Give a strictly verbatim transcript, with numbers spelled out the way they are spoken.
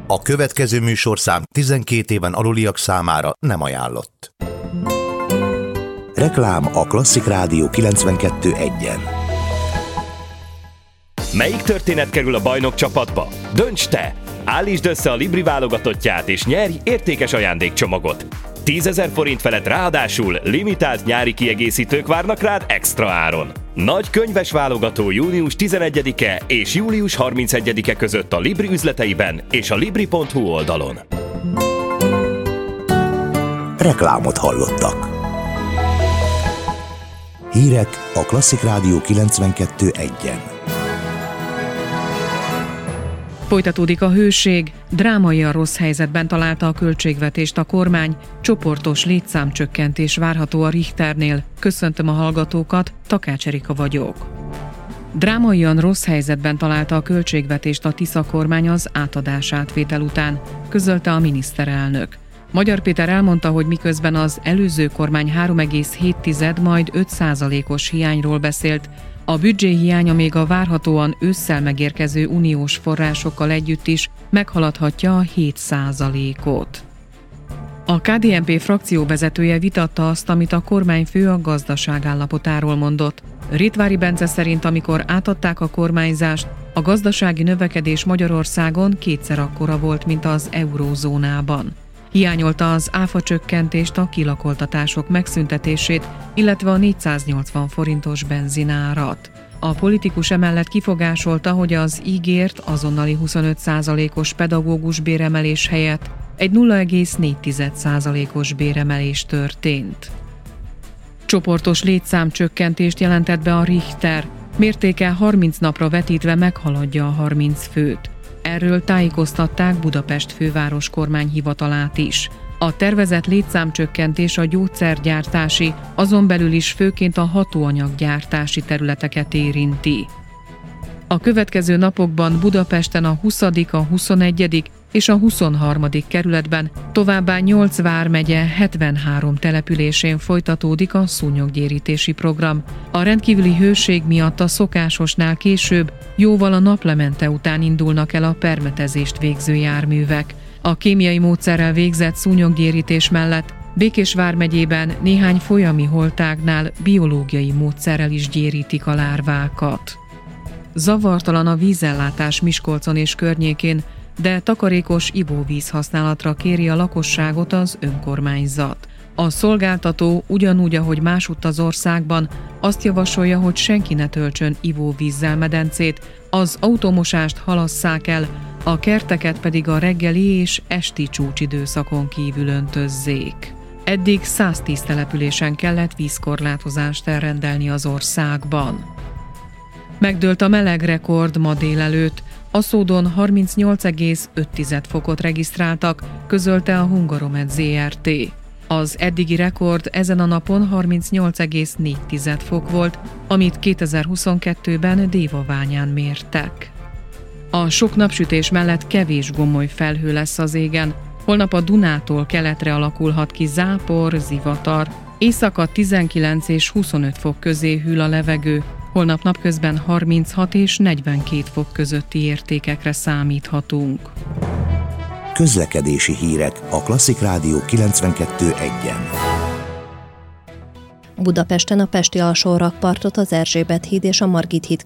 A következő műsorszám tizenkét éven aluliak számára nem ajánlott. Reklám a Klasszik Rádió kilencvenkettő egyen. Melyik történet kerül a bajnok csapatba? Dönts te! Állítsd össze a Libri válogatottját és nyerj értékes ajándékcsomagot. tízezer forint felett ráadásul limitált nyári kiegészítők várnak rád extra áron. Nagy könyves válogató június tizenegyedike és július harmincegyedike között a Libri üzleteiben és a libri pont hu oldalon. Reklámot hallottak. Hírek a Klasszik Rádió kilencvenkettő egyen. Folytatódik a hőség, drámaian rossz helyzetben találta a költségvetést a kormány, csoportos létszámcsökkentés várható a Richternél. Köszöntöm a hallgatókat, Takács Erika vagyok. Drámaian rossz helyzetben találta a költségvetést a Tisza kormány az átadás átvétel után, közölte a miniszterelnök. Magyar Péter elmondta, hogy miközben az előző kormány három egész hét, majd öt százalékos hiányról beszélt, a büdzsé hiánya még a várhatóan ősszel megérkező uniós forrásokkal együtt is meghaladhatja a hét százalékot. A ká dé en pé frakcióvezetője vitatta azt, amit a kormányfő a gazdaság állapotáról mondott. Ritvári Bence szerint, amikor átadták a kormányzást, a gazdasági növekedés Magyarországon kétszer akkora volt, mint az eurózónában. Hiányolta az áfa csökkentést, a kilakoltatások megszüntetését, illetve a négyszáznyolcvan forintos benzinárat. A politikus emellett kifogásolta, hogy az ígért azonnali huszonöt százalékos pedagógus béremelés helyett egy nulla egész négy százalékos béremelés történt. Csoportos létszámcsökkentést jelentett be a Richter, mértéke harminc napra vetítve meghaladja a harminc főt. Erről tájékoztatták Budapest főváros kormányhivatalát is. A tervezett létszámcsökkentés a gyógyszergyártási, azon belül is főként a hatóanyaggyártási területeket érinti. A következő napokban Budapesten a huszadik, a huszonegyedik és a huszonharmadik kerületben, továbbá nyolc vármegye hetvenhárom településén folytatódik a szúnyoggyérítési program. A rendkívüli hőség miatt a szokásosnál később, jóval a naplemente után indulnak el a permetezést végző járművek. A kémiai módszerrel végzett szúnyoggyérítés mellett Békés vármegyében néhány folyami holtágnál biológiai módszerrel is gyérítik a lárvákat. Zavartalan a vízellátás Miskolcon és környékén, de takarékos ivóvíz használatra kéri a lakosságot az önkormányzat. A szolgáltató ugyanúgy, ahogy másutt az országban azt javasolja, hogy senki ne töltsön ivóvízzel medencét, az automosást halasszák el, a kerteket pedig a reggeli és esti csúcsidőszakon kívül öntözzék. Eddig száztíz településen kellett vízkorlátozást elrendelni az országban. Megdőlt a melegrekord ma délelőtt. Aszódon harmincnyolc egész öt fokot regisztráltak, közölte a Hungaromed zé er té. Az eddigi rekord ezen a napon harmincnyolc egész négy fok volt, amit kétezer-huszonkettőben Dévaványán mértek. A sok napsütés mellett kevés gomoly felhő lesz az égen. Holnap a Dunától keletre alakulhat ki zápor, zivatar. Éjszaka tizenkilenc és huszonöt fok közé hűl a levegő. Holnap napközben harminchat és negyvenkét fok közötti értékekre számíthatunk. Közlekedési hírek a Klasszik Rádió kilencvenkettő egyen. Budapesten a pesti alsórakpartot az Erzsébet híd és a Margit híd